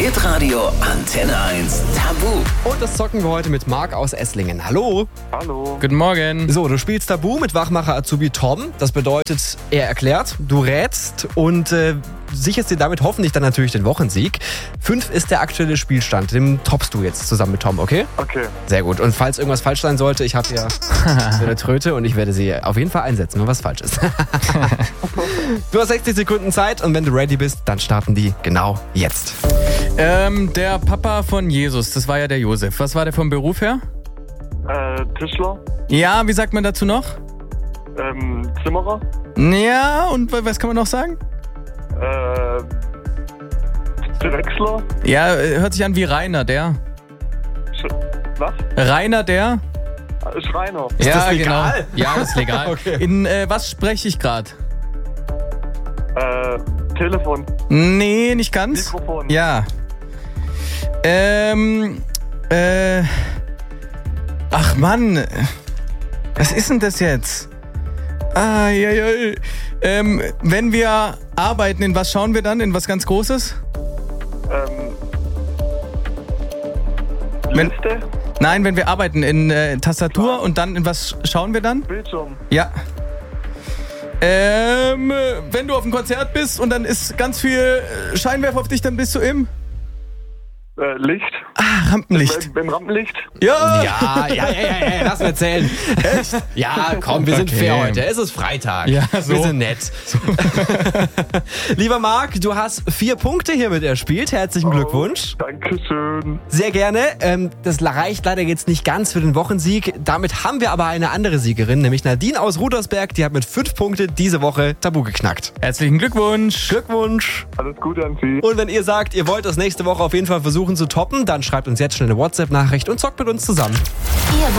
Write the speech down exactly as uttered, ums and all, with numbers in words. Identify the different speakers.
Speaker 1: Hitradio Antenne eins Tabu.
Speaker 2: Und das zocken wir heute mit Marc aus Esslingen. Hallo.
Speaker 3: Hallo.
Speaker 4: Guten Morgen.
Speaker 2: So, du spielst Tabu mit Wachmacher Azubi Tom. Das bedeutet, er erklärt, du rätst und äh, sicherst dir damit hoffentlich dann natürlich den Wochensieg. Fünf ist der aktuelle Spielstand. Den toppst du jetzt zusammen mit Tom, okay?
Speaker 3: Okay.
Speaker 2: Sehr gut. Und falls irgendwas falsch sein sollte, ich habe ja so eine Tröte und ich werde sie auf jeden Fall einsetzen, wenn was falsch ist. Du hast sechzig Sekunden Zeit und wenn du ready bist, dann starten die genau jetzt.
Speaker 4: Ähm, der Papa von Jesus, das war ja der Josef. Was war der vom Beruf her?
Speaker 3: Äh, Tischler.
Speaker 4: Ja, wie sagt man dazu noch?
Speaker 3: Ähm, Zimmerer.
Speaker 4: Ja, und was kann man noch sagen?
Speaker 3: Äh, Drechsler.
Speaker 4: Ja, hört sich an wie Rainer, der.
Speaker 3: Sch was?
Speaker 4: Rainer, der?
Speaker 3: Äh, Schreiner.
Speaker 2: Ist
Speaker 4: ja,
Speaker 2: das legal?
Speaker 4: Genau. Ja, das ist legal.
Speaker 2: Okay.
Speaker 4: In äh, was spreche ich gerade?
Speaker 3: Äh, Telefon.
Speaker 4: Nee, nicht ganz.
Speaker 3: Mikrofon.
Speaker 4: Ja. Ähm, äh. Ach Mann. Was ist denn das jetzt? Ah, ja, ja. Ähm, wenn wir arbeiten, in was schauen wir dann? In was ganz Großes?
Speaker 3: Ähm,
Speaker 4: Wenn-
Speaker 3: Liste.
Speaker 4: Nein, wenn wir arbeiten, in äh, Tastatur und dann in was schauen wir dann?
Speaker 3: Bildschirm.
Speaker 4: Ja. Ähm, wenn du auf einem Konzert bist und dann ist ganz viel Scheinwerfer auf dich, dann bist du im
Speaker 3: Äh, Licht.
Speaker 4: ah, Rampenlicht.
Speaker 3: Beim, beim Rampenlicht.
Speaker 4: Ja.
Speaker 2: Ja, ja, ja, ja, ja, lass mir erzählen. Echt? Ja, komm, wir sind
Speaker 4: Okay.
Speaker 2: fair heute. Es ist Freitag.
Speaker 4: Ja, so.
Speaker 2: Wir sind nett. Lieber Marc, du hast vier Punkte hiermit erspielt. Herzlichen Glückwunsch.
Speaker 3: Oh, Dankeschön.
Speaker 2: Sehr gerne. Ähm, das reicht leider jetzt nicht ganz für den Wochensieg. Damit haben wir aber eine andere Siegerin, nämlich Nadine aus Rudersberg. Die hat mit fünf Punkten diese Woche Tabu geknackt.
Speaker 4: Herzlichen Glückwunsch.
Speaker 2: Glückwunsch.
Speaker 3: Alles Gute an Sie.
Speaker 2: Und wenn ihr sagt, ihr wollt das nächste Woche auf jeden Fall versuchen zu toppen, dann schreibt uns jetzt schnell eine WhatsApp-Nachricht und zockt mit uns zusammen.
Speaker 5: Ihr